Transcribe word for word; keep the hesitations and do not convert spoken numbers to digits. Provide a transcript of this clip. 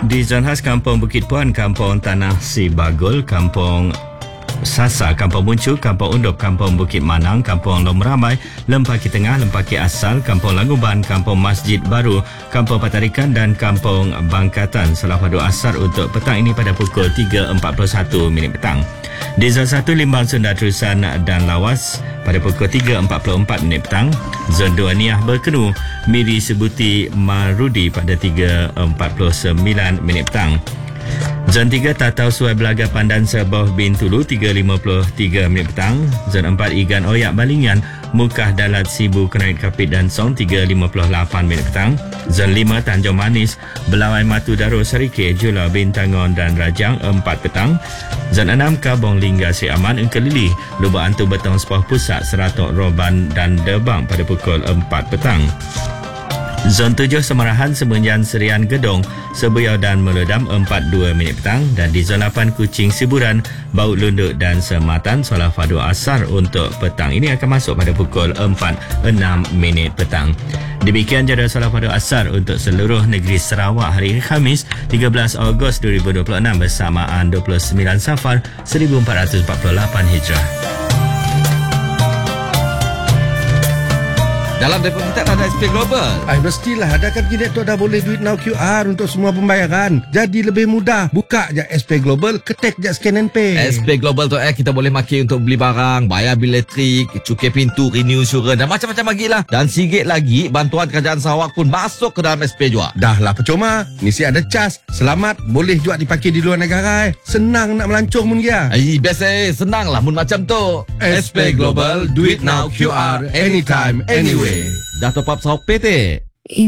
Di zon khas Kampung Bukit Puan, Kampung Tanah Sibagul, Kampung Sasa, Kampung Muncu, Kampung Undop, Kampung Bukit Manang, Kampung Lom Ramai, Lempaki Tengah, Lempaki Asal, Kampung Languban, Kampung Masjid Baru, Kampung Patarikan dan Kampung Bangkatan. Salah padu asar untuk petang ini pada pukul tiga empat puluh satu minit petang. Di zon satu, Limbang, Sunda, Terusan dan Lawas pada pukul tiga empat puluh empat minit petang. Zon dua, Niah, Berkenu, Miri, Sebuti, Marudi pada tiga empat puluh sembilan minit petang. Zon tiga, Tatau, Suai, Belaga, Pandan, Seboh, Bintulu, tiga lima puluh tiga minit petang. Zon empat, Igan, Oyak, Balingan, Mukah, Dalat, Sibu, Kenaik, Kapit dan Song, tiga lima puluh lapan minit petang. Zon lima, Tanjung Manis, Belawai, Matu, Daro, Serike, Jula, Bintangon dan Rajang, empat petang. Zon enam, Kabong, Lingga, Siaman, Engkelili, Lubuk Antu, Betong, Sepoh Pusat, Seratok, Roban dan Debang pada pukul empat petang. Zon tujuh, Semarahan, Semenjan, Serian, Gedong, Sebuyau dan Meledam, empat dua minit petang. Dan di zon lapan, Kuching, Siburan, Baut, Lunduk dan Sematan, solat fardu asar untuk petang ini akan masuk pada pukul empat enam minit petang. Demikian jadual solat fardu asar untuk seluruh negeri Sarawak hari Khamis tiga belas Ogos dua ribu dua puluh enam bersamaan dua puluh sembilan Safar seribu empat ratus empat puluh lapan Hijrah. Dalam telefon kita ada S P Global. Ay, mestilah. Ada kan kita tu dah boleh duit now Q R untuk semua pembayaran. Jadi lebih mudah. Buka je S P Global, ketik je scan and pay. S P Global tu eh kita boleh makin untuk beli barang, bayar bil elektrik, cukai pintu, renew insurans dan macam-macam lagi lah. Dan sikit lagi bantuan kerajaan Sarawak pun masuk ke dalam S P juga. Dah lah percuma. Mesti ada cas. Selamat. Boleh juga dipakai di luar negara. Eh. Senang nak melancong pun dia. Ay, biasa eh. Senang lah mun macam tu. S P Global, do it now Q R, anytime, anywhere. Dah top up Sarawak P T.